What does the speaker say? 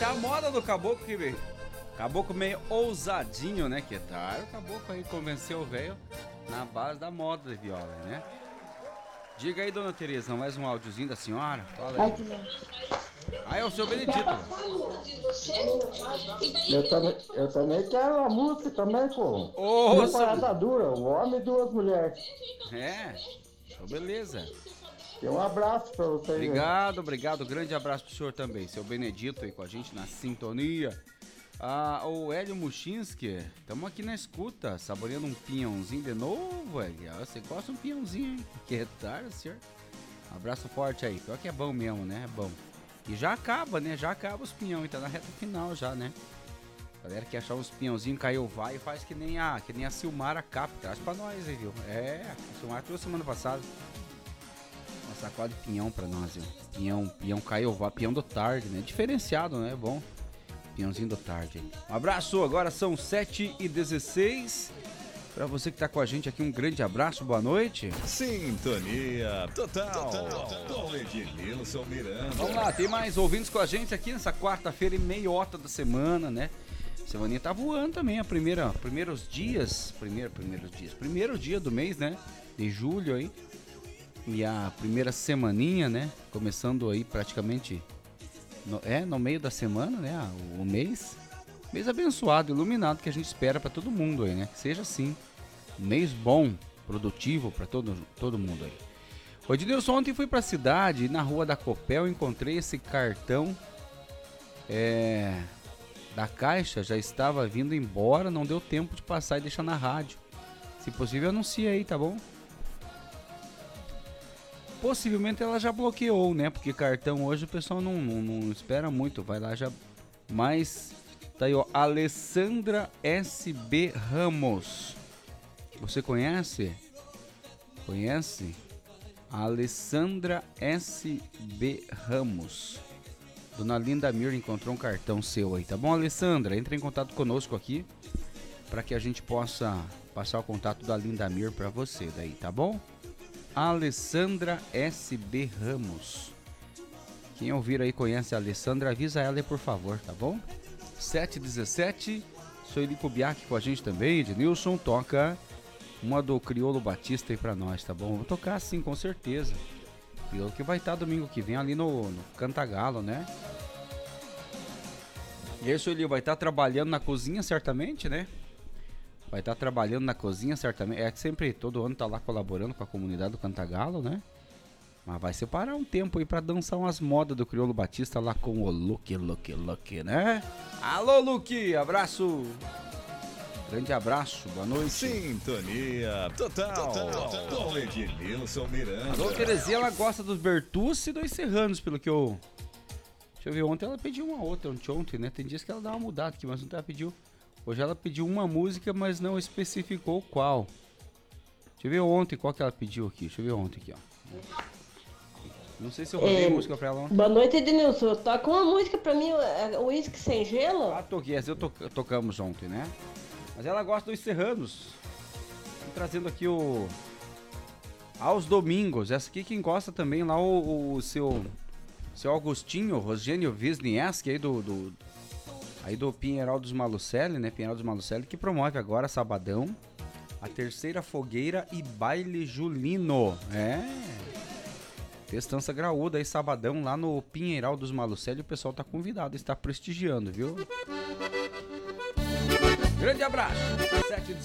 Essa é a moda do caboclo que... Caboclo meio ousadinho, né? Que tal? O caboclo aí convenceu o velho na base da moda de viola, né? Diga aí, dona Tereza, mais um áudiozinho da senhora. Fala aí. Ah, é o seu Benedito. Eu também quero a música também, pô. Ô, Minha parada dura, um homem e duas mulheres. É, então beleza. E um abraço pra vocês. Obrigado. Grande abraço pro senhor também. Seu Benedito aí com a gente na sintonia. Ah, o Hélio Muchinski, estamos aqui na escuta, saboreando um pinhãozinho de novo, Hélio. Você gosta de um pinhãozinho, hein? Que tarde, senhor. Um abraço forte aí. Pior que é bom mesmo, né? É bom. E já acaba, né? Já acaba os pinhão, tá na reta final já, né? Galera que achar uns pinhãozinhos, caiu, vai e faz que nem a Silmara Cap. Traz pra nós aí, viu? É, a Silmara trouxe semana passada. Uma sacola de pinhão pra nós, viu? Pinhão caiu, vai, pinhão do tarde, né? Diferenciado, né? É bom. Pinhãozinho do tarde aí. Um abraço, agora são 7h16. Pra você que tá com a gente aqui, um grande abraço, boa noite. Sintonia total. Com Ednilson Miranda. Vamos lá, tem mais ouvintes com a gente aqui nessa quarta-feira e meiota da semana, né? Semaninha tá voando também, primeiro dia do mês, né? De julho aí. E a primeira semaninha, né? Começando aí praticamente no meio da semana, né? O mês. Mês abençoado, iluminado que a gente espera pra todo mundo aí, né? Que seja assim, um mês bom, produtivo pra todo mundo aí. Ô Ednilson, ontem fui pra cidade e na rua da Copel encontrei esse cartão da Caixa, já estava vindo embora, não deu tempo de passar e deixar na rádio. Se possível, anuncia aí, tá bom? Possivelmente ela já bloqueou, né? Porque cartão hoje o pessoal não espera muito, vai lá já. Mas tá aí, ó, Alessandra SB Ramos. Você conhece? Conhece? Alessandra SB Ramos. Dona Linda Mir encontrou um cartão seu aí, tá bom, Alessandra? Entre em contato conosco aqui para que a gente possa passar o contato da Linda Mir para você daí, tá bom? Alessandra SB Ramos. Quem ouvir aí conhece a Alessandra, avisa ela aí, por favor, tá bom? 7h17, sou Elico Biak com a gente também, Ednilson, toca uma do Criolo Batista aí pra nós, tá bom? Vou tocar sim, com certeza. Criolo que vai estar domingo que vem ali no Cantagalo, né? E aí, seu Eli, vai estar trabalhando na cozinha certamente, né? Vai estar trabalhando na cozinha certamente. É que sempre, todo ano tá lá colaborando com a comunidade do Cantagalo, né? Mas vai separar um tempo aí pra dançar umas modas do Criolo Batista lá com o Luque, né? Alô, Luque, abraço! Grande abraço, boa noite. Sintonia total. Com Ednilson Miranda. A dona Terezinha, ela gosta dos Bertucci e dos Serranos, pelo que eu... Deixa eu ver, ontem ela pediu uma outra, ontem, né? Tem dias que ela dá uma mudada aqui, mas não ela pediu... Hoje ela pediu uma música, mas não especificou qual. Deixa eu ver ontem qual que ela pediu aqui. Deixa eu ver ontem aqui, ó. Não sei se eu rodei música pra ela ontem. Boa noite, Ednilson. Toca uma música pra mim, o Whisky Sem Gelo. Ah, toquei. Essa tocamos ontem, né? Mas ela gosta dos Serranos. Tô trazendo aqui o... Aos Domingos. Essa aqui quem gosta também lá, o seu Augustinho, Rogênio Wisniewski aí do Pinheiral dos Malucelli, né? Pinheiral dos Malucelli, que promove agora, sabadão, a terceira fogueira e baile julino. Festança graúda aí, sabadão, lá no Pinheiral dos Malucelli. O pessoal tá convidado, está prestigiando, viu? Grande abraço. 7